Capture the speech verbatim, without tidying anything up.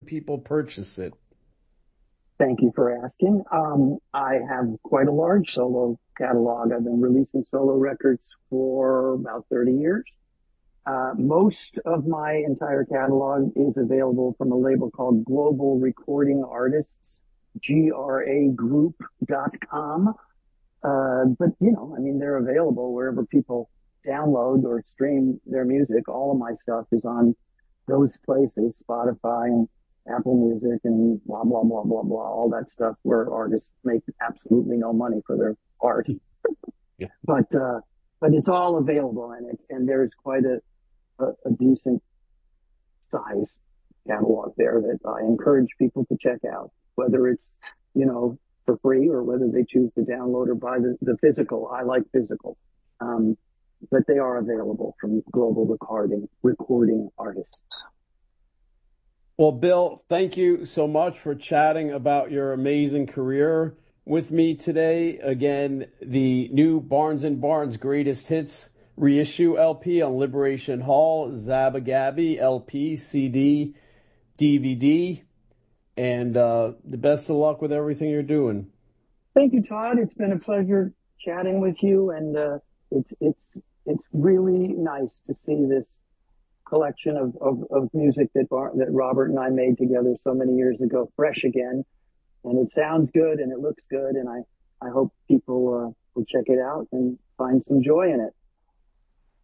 people purchase it? Thank you for asking. Um, I have quite a large solo catalog. I've been releasing solo records for about thirty years. Uh, most of my entire catalog is available from a label called Global Recording Artists, G R A group dot com. Uh, but, you know, I mean, they're available wherever people download or stream their music. All of my stuff is on those places, Spotify and Apple Music and blah, blah, blah, blah, blah, all that stuff where artists make absolutely no money for their art. Yeah. But, uh, but it's all available and it's, and there's quite a, a, a decent size catalog there that I encourage people to check out, whether it's, you know, for free or whether they choose to download or buy the, the physical. I like physical. Um, but they are available from Global Recording, Recording Artists. Well, Bill, thank you so much for chatting about your amazing career with me today. Again, the new Barnes and Barnes Greatest Hits reissue L P on Liberation Hall, Zabba Gabby, L P, C D, D V D, and uh, the best of luck with everything you're doing. Thank you, Todd. It's been a pleasure chatting with you, and uh, it's it's it's really nice to see this collection of, of, of music that Bar- that Robert and I made together so many years ago, fresh again. And it sounds good and it looks good, and I I hope people uh, will check it out and find some joy in it.